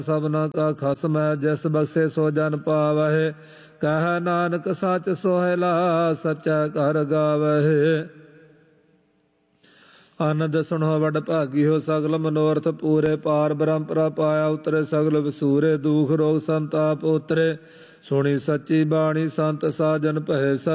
सबना का खसम है, जैस बख्शे सो जन पावहे। कह नानक सच सोहला, सच्चा कर गावहे। आनंद सुनो वड भागी हो, सगल मनोरथ पूरे। पार ब्रह्म पाया उतरे, सगल विसूरे। दुख रोग संताप उतरे, सुनी सच्ची बाणी संत साजन भय।